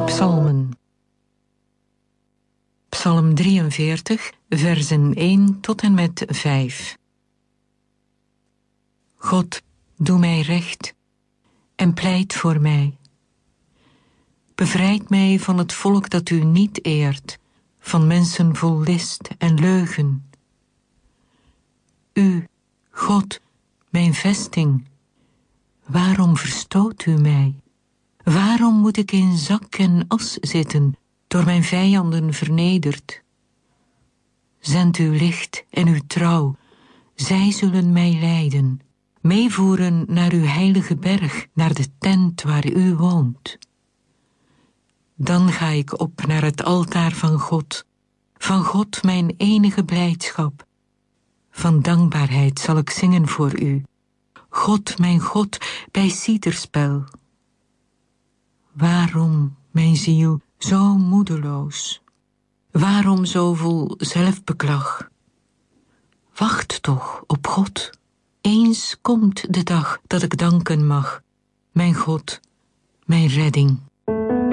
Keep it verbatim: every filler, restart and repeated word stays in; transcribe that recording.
Psalmen. Psalm drieënveertig, versen één tot en met vijf. God, doe mij recht en pleit voor mij. Bevrijd mij van het volk dat u niet eert, van mensen vol list en leugen. U, God, mijn vesting, waarom verstoot u mij? Waarom moet ik in zak en as zitten, door mijn vijanden vernederd? Zend uw licht en uw trouw, zij zullen mij leiden, meevoeren naar uw heilige berg, naar de tent waar u woont. Dan ga ik op naar het altaar van God, van God mijn enige blijdschap. Van dankbaarheid zal ik zingen voor u, God, mijn God, bij citerspel. Waarom, mijn ziel, zo moedeloos? Waarom zo vol zelfbeklag? Wacht toch op God. Eens komt de dag dat ik danken mag, mijn God, mijn redding.